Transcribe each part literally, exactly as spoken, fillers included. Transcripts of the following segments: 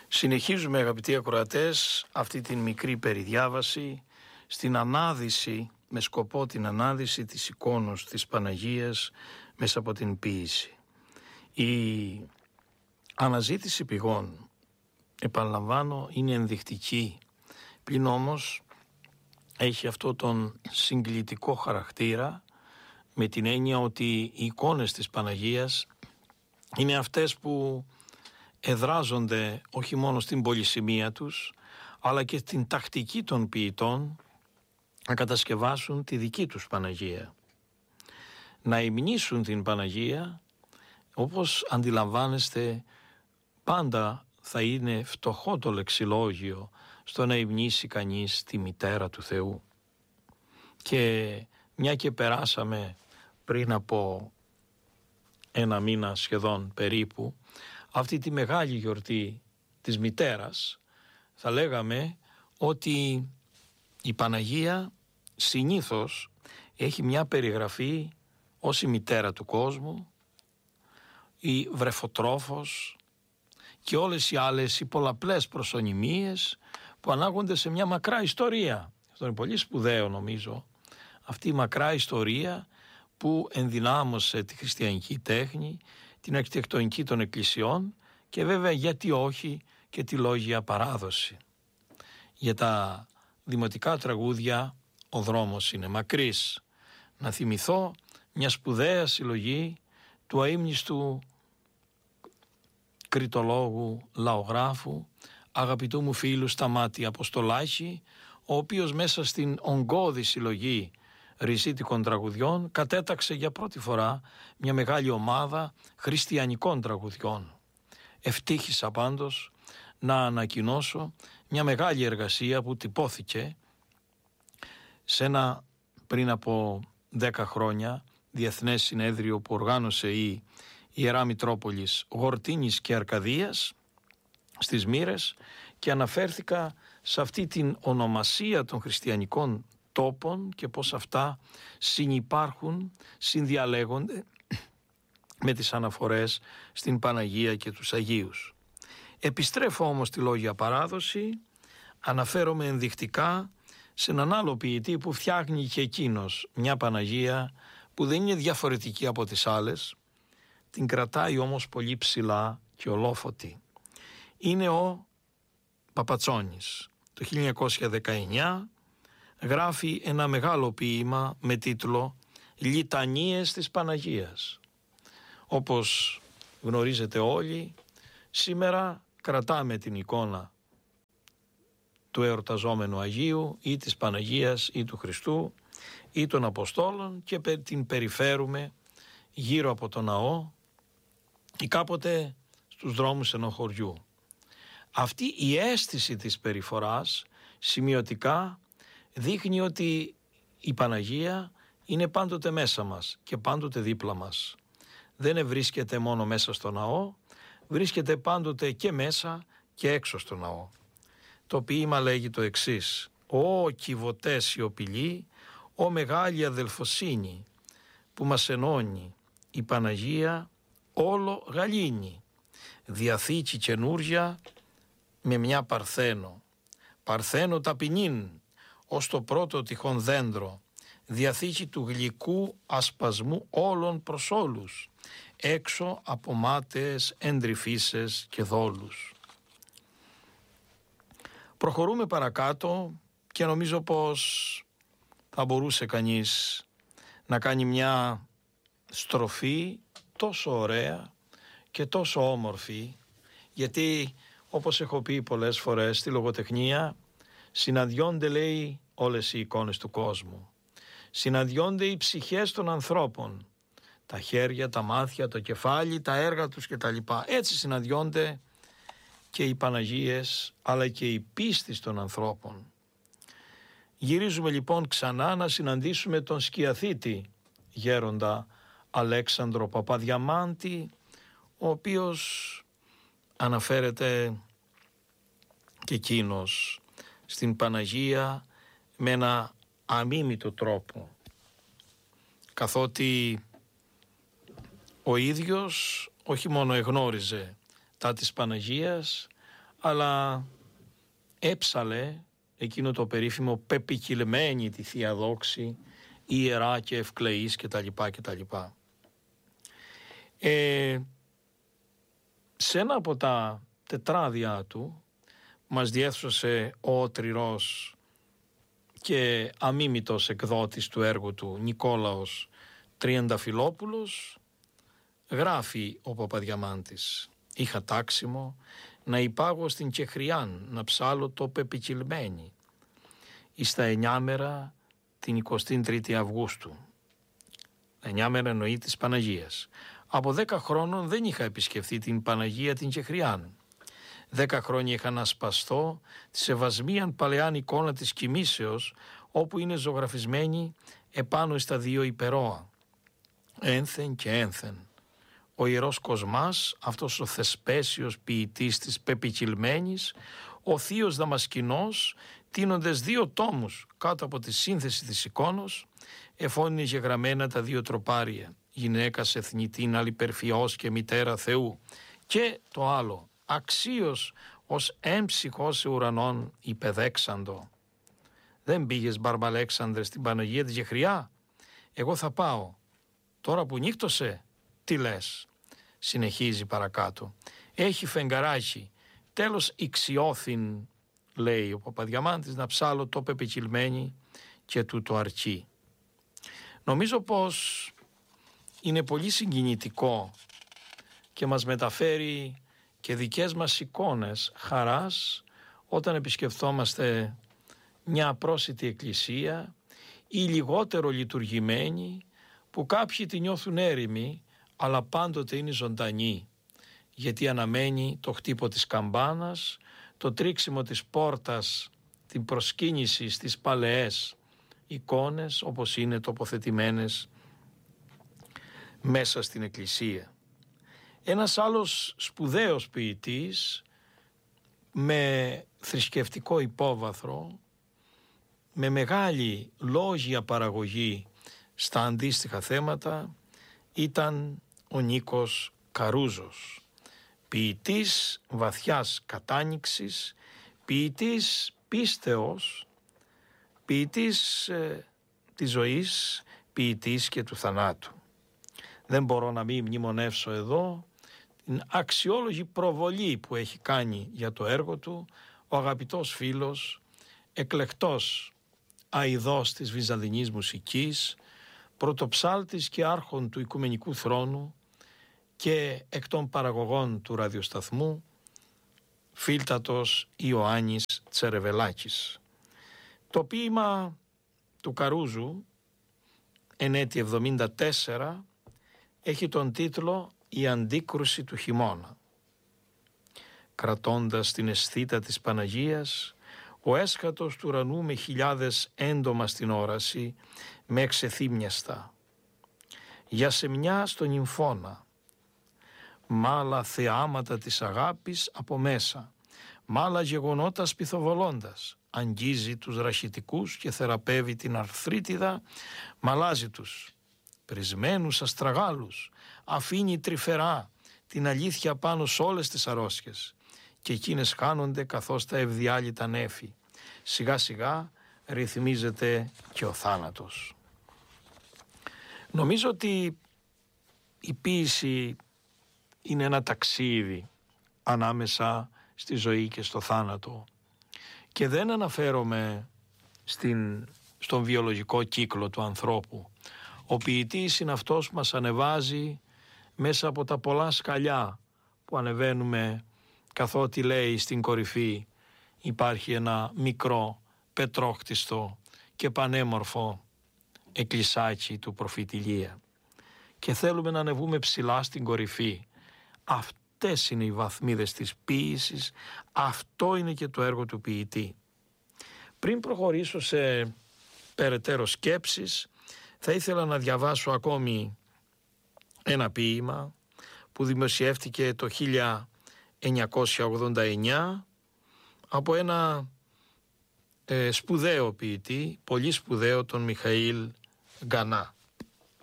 Συνεχίζουμε, αγαπητοί ακροατές, αυτή την μικρή περιδιάβαση στην ανάδυση, με σκοπό την ανάδυση της εικόνος της Παναγίας μέσα από την ποίηση. Η αναζήτηση πηγών, επαναλαμβάνω, είναι ενδεικτική, πλην όμως έχει αυτό τον συγκλητικό χαρακτήρα, με την έννοια ότι οι εικόνες της Παναγίας είναι αυτές που εδράζονται όχι μόνο στην πολυσημεία τους, αλλά και στην τακτική των ποιητών να κατασκευάσουν τη δική τους Παναγία. Να υμνήσουν την Παναγία, όπως αντιλαμβάνεστε, πάντα θα είναι φτωχό το λεξιλόγιο στο να υμνήσει κανείς τη μητέρα του Θεού. Και μια και περάσαμε πριν από ένα μήνα σχεδόν περίπου αυτή τη μεγάλη γιορτή της μητέρας, θα λέγαμε ότι η Παναγία συνήθως έχει μια περιγραφή ως η μητέρα του κόσμου, η βρεφοτρόφος και όλες οι άλλες οι πολλαπλές προσωνυμίες που ανάγονται σε μια μακρά ιστορία. Αυτό είναι πολύ σπουδαίο, νομίζω, αυτή η μακρά ιστορία που ενδυνάμωσε τη χριστιανική τέχνη, την αρχιτεκτονική των εκκλησιών και βέβαια γιατί όχι και τη λόγια παράδοση. Για τα δημοτικά τραγούδια ο δρόμος είναι μακρύς. Να θυμηθώ μια σπουδαία συλλογή του αείμνηστου κριτολόγου λαογράφου, αγαπητού μου φίλου Σταμάτη Αποστολάκη, ο οποίος μέσα στην ογκώδη συλλογή ριζίτικων τραγουδιών κατέταξε για πρώτη φορά μια μεγάλη ομάδα χριστιανικών τραγουδιών. Ευτύχησα πάντως να ανακοινώσω μια μεγάλη εργασία που τυπώθηκε σε ένα πριν από δέκα χρόνια διεθνές συνέδριο που οργάνωσε η Ιερά Μητρόπολης Γορτίνης και Αρκαδίας στις Μοίρες, και αναφέρθηκα σε αυτή την ονομασία των χριστιανικών τόπων και πως αυτά συνυπάρχουν, συνδιαλέγονται με τις αναφορές στην Παναγία και τους Αγίους. Επιστρέφω όμως στη λόγια παράδοση, αναφέρομαι ενδεικτικά σε έναν άλλο ποιητή που φτιάχνει και εκείνος μια Παναγία που δεν είναι διαφορετική από τις άλλες, την κρατάει όμως πολύ ψηλά και ολόφωτη. Είναι ο Παπατσόνης. Το χίλια εννιακόσια δεκαεννιά γράφει ένα μεγάλο ποίημα με τίτλο «Λιτανίες της Παναγίας». Όπως γνωρίζετε όλοι, σήμερα κρατάμε την εικόνα του εορταζόμενου Αγίου ή της Παναγίας ή του Χριστού ή των Αποστόλων και την περιφέρουμε γύρω από το ναό ή κάποτε στους δρόμους ενός χωριού. Αυτή η αίσθηση της περιφοράς σημειωτικά δείχνει ότι η Παναγία είναι πάντοτε μέσα μας και πάντοτε δίπλα μας. Δεν βρίσκεται μόνο μέσα στο ναό, βρίσκεται πάντοτε και μέσα και έξω στο ναό. Το ποίημα λέγει το εξής: «Ω κυβωτές σιωπηλοί, ω μεγάλη αδελφοσύνη που μας ενώνει, η Παναγία όλο γαλήνη, διαθήκη καινούρια με μια παρθένο, παρθένο ταπεινήν, ως το πρώτο τυχόν δέντρο, διαθήκη του γλυκού ασπασμού όλων προς όλους, έξω από μάταιες εντρυφίσες και δόλους». Προχωρούμε παρακάτω και νομίζω πως θα μπορούσε κανείς να κάνει μια στροφή τόσο ωραία και τόσο όμορφη, γιατί όπως έχω πει πολλές φορές στη λογοτεχνία συναντιόνται, λέει, όλες οι εικόνες του κόσμου. Συναντιόνται οι ψυχές των ανθρώπων, τα χέρια, τα μάτια, το κεφάλι, τα έργα τους κτλ. Έτσι συναντιόνται και οι Παναγίες αλλά και η πίστη των ανθρώπων. Γυρίζουμε λοιπόν ξανά να συναντήσουμε τον σκιαθήτη γέροντα Αλέξανδρο Παπαδιαμάντη, ο οποίος αναφέρεται και εκείνος στην Παναγία με ένα αμίμητο τρόπο, καθότι ο ίδιος όχι μόνο εγνώριζε τα της Παναγίας, αλλά έψαλε εκείνο το περίφημο «πεπικυλμένη τη Θεία Δόξη, ιερά και ευκλεής» κτλ. κτλ. Ε, σε ένα από τα τετράδια του μας διέθωσε ο τρυρός και αμίμητος εκδότης του έργου του Νικόλαος Τριανταφυλόπουλος, γράφει ο Παπαδιαμάντης: «Είχα τάξιμο να υπάγω στην Κεχριάν να ψάλω το πεπικυλμένη εις τα εννιάμερα την εικοστή τρίτη Αυγούστου». Εννιάμερα εννοεί της Παναγίας. Από δέκα χρόνων δεν είχα επισκεφθεί την Παναγία την Κεχριάν. Δέκα χρόνια είχα να σπαστώ τη σεβασμίαν παλαιάν εικόνα της κοιμήσεως, όπου είναι ζωγραφισμένη επάνω στα δύο υπερώα, ένθεν και ένθεν. Ο Ιερός Κοσμάς, αυτός ο θεσπέσιος ποιητής της πεπικυλμένης, ο θείος Δαμασκηνός, τίνοντες δύο τόμους κάτω από τη σύνθεση της εικόνος, εφώνει γεγραμμένα τα δύο τροπάρια, γυναίκας εθνητήν αλιπερφιός και μητέρα Θεού, και το άλλο, αξίως ως έμψυχος σε ουρανών υπεδέξαντο. Δεν πήγες, Μπαρμπαλέξανδρε, στην Παναγία της Γεχριά? Εγώ θα πάω. Τώρα που νύχτωσε, τι λες? Συνεχίζει παρακάτω. Έχει φεγγαράκι, τέλος ηξιώθην, λέει ο Παπαδιαμάντης, να ψάλω το πεπικυλμένη και του το αρκεί. Νομίζω πως είναι πολύ συγκινητικό και μας μεταφέρει και δικές μας εικόνες χαράς όταν επισκεφθόμαστε μια απρόσιτη εκκλησία ή λιγότερο λειτουργημένη, που κάποιοι τη νιώθουν έρημη, αλλά πάντοτε είναι ζωντανή, γιατί αναμένει το χτύπο της καμπάνας, το τρίξιμο της πόρτας, την προσκύνηση στις παλαιές εικόνες όπως είναι τοποθετημένες μέσα στην εκκλησία. Ένας άλλος σπουδαίος ποιητής με θρησκευτικό υπόβαθρο, με μεγάλη λόγια παραγωγή στα αντίστοιχα θέματα, ήταν ο Νίκος Καρούζος, ποιητής βαθιάς κατάνοιξης, ποιητής πίστεως, ποιητής ε, της ζωής, ποιητής και του θανάτου. Δεν μπορώ να μην μνημονεύσω εδώ την αξιόλογη προβολή που έχει κάνει για το έργο του ο αγαπητός φίλος, εκλεκτός αηδός της βυζαντινής μουσικής, πρωτοψάλτης και άρχον του Οικουμενικού Θρόνου και εκ των παραγωγών του ραδιοσταθμού, Φίλτατος Ιωάννης Τσερεβελάκης. Το ποίημα του Καρούζου, εν έτη εβδομήντα τέσσερα, έχει τον τίτλο «Η αντίκρουση του χειμώνα». Κρατώντας την αισθήτα της Παναγίας, ο έσχατος του ουρανού με χιλιάδες έντομα στην όραση, με εξεθύμιαστα. Για σεμιά στον νυμφώνα, μ' άλλα θεάματα της αγάπης από μέσα, μ' άλλα γεγονότα σπιθοβολώντας, αγγίζει τους ραχιτικούς και θεραπεύει την αρθρίτιδα, μ' αλλάζει τους πρισμένους αστραγάλους, αφήνει τρυφερά την αλήθεια πάνω σ' όλες τις αρρώστιες, και εκείνες χάνονται καθώς τα ευδιάλυτα νέφη. Σιγά σιγά ρυθμίζεται και ο θάνατος. Νομίζω ότι η ποίηση είναι ένα ταξίδι ανάμεσα στη ζωή και στο θάνατο, και δεν αναφέρομαι στην, στον βιολογικό κύκλο του ανθρώπου. Ο ποιητής είναι αυτός που μας ανεβάζει μέσα από τα πολλά σκαλιά που ανεβαίνουμε, καθότι λέει στην κορυφή υπάρχει ένα μικρό πετρόχτιστο και πανέμορφο εκκλησάκι του προφήτη Ηλία, και θέλουμε να ανεβούμε ψηλά στην κορυφή. Αυτές είναι οι βαθμίδες της ποίησης, αυτό είναι και το έργο του ποιητή. Πριν προχωρήσω σε περαιτέρω σκέψεις, θα ήθελα να διαβάσω ακόμη ένα ποίημα που δημοσιεύτηκε το χίλια εννιακόσια ογδόντα εννιά από ένα ε, σπουδαίο ποιητή, πολύ σπουδαίο, τον Μιχαήλ Γκανά.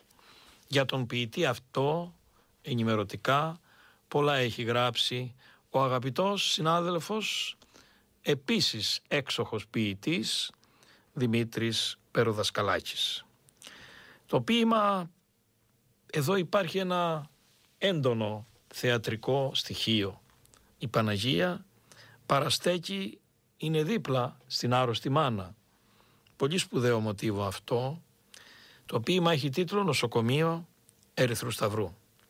Για τον ποιητή αυτό ενημερωτικά πολλά έχει γράψει ο αγαπητός συνάδελφος, επίσης έξοχος ποιητής, Δημήτρης Περοδασκαλάκης. Το ποίημα, εδώ υπάρχει ένα έντονο θεατρικό στοιχείο. Η Παναγία παραστέκει, είναι δίπλα στην άρρωστη μάνα. Πολύ σπουδαίο μοτίβο αυτό. Το ποίημα έχει τίτλο «Νοσοκομείο Ερυθρού Σταυρού».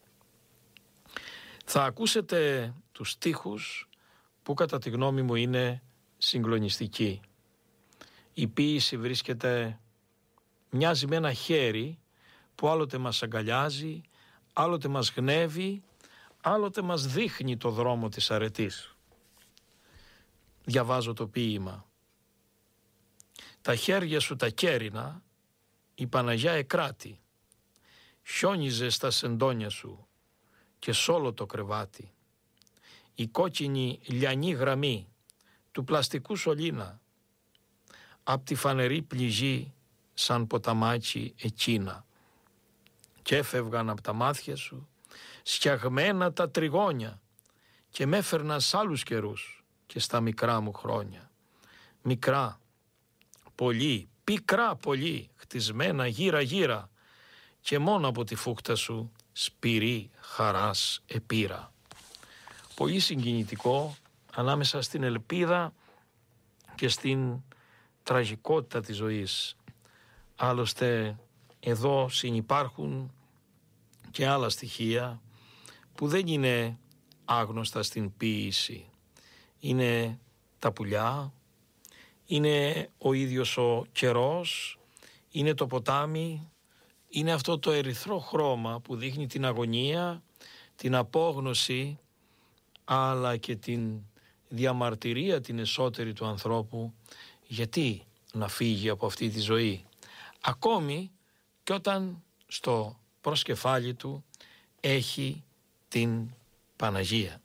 Θα ακούσετε τους στίχους που κατά τη γνώμη μου είναι συγκλονιστικοί. Η ποίηση βρίσκεται, μοιάζει με ένα χέρι που άλλοτε μας αγκαλιάζει, άλλοτε μας γνεύει, άλλοτε μας δείχνει το δρόμο της αρετής. Διαβάζω το ποίημα. Τα χέρια σου τα κέρινα, η Παναγιά εκράτη, χιόνιζε στα σεντόνια σου και σ' όλο το κρεβάτι. Η κόκκινη λιανή γραμμή του πλαστικού σωλήνα, απ' τη φανερή πληγή σαν ποταμάτσι εκείνα. Κι έφευγαν απ' τα μάτια σου σκιαγμένα τα τριγώνια και με έφερναν σ' άλλους καιρούς και στα μικρά μου χρόνια. Μικρά, πολύ, πικρά πολύ, χτισμένα γύρα γύρα και μόνο από τη φούχτα σου σπυρί χαράς επήρα. Πολύ συγκινητικό ανάμεσα στην ελπίδα και στην τραγικότητα της ζωής. Άλλωστε εδώ συνυπάρχουν και άλλα στοιχεία που δεν είναι άγνωστα στην ποίηση. Είναι τα πουλιά, είναι ο ίδιος ο καιρός, είναι το ποτάμι, είναι αυτό το ερυθρό χρώμα που δείχνει την αγωνία, την απόγνωση, αλλά και την διαμαρτυρία την εσωτερική του ανθρώπου, γιατί να φύγει από αυτή τη ζωή, ακόμη και όταν στο προσκεφάλι του έχει την Παναγία.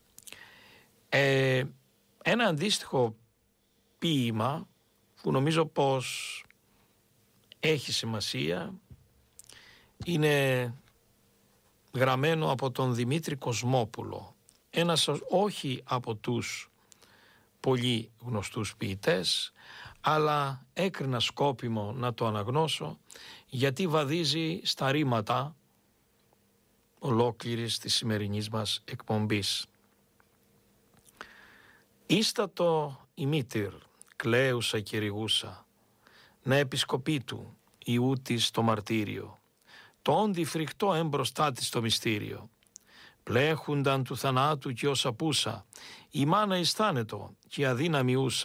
Ε, ένα αντίστοιχο ποίημα που νομίζω πως έχει σημασία είναι γραμμένο από τον Δημήτρη Κοσμόπουλο, ένας όχι από τους πολύ γνωστούς ποιητές, αλλά έκρινα σκόπιμο να το αναγνώσω γιατί βαδίζει στα ρήματα ολόκληρης της σημερινής μας εκπομπής. Ίστατο ημίτηρ, κλαίουσα και ρηγούσα, να επισκοπή του Ιούτης το μαρτύριο, το όντι φρικτό έμπροστά της το μυστήριο. Πλέχουνταν του θανάτου και όσα πούσα, η μάνα αισθάνετο και αδύναμη ούσα.